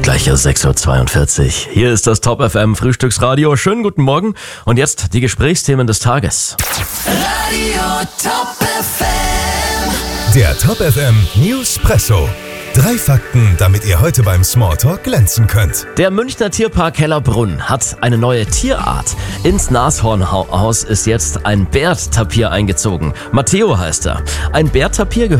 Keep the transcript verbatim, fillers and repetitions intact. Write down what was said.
Gleich sechs Uhr zweiundvierzig. Hier ist das Top F M Frühstücksradio. Schönen guten Morgen. Und jetzt die Gesprächsthemen des Tages. Radio Top F M. Der Top F M Newspresso. Drei Fakten, damit ihr heute beim Smalltalk glänzen könnt. Der Münchner Tierpark Hellerbrunn hat eine neue Tierart. Ins Nashornhaus ist jetzt ein Bärtapir eingezogen. Matteo heißt er. Ein Bärtapir gehört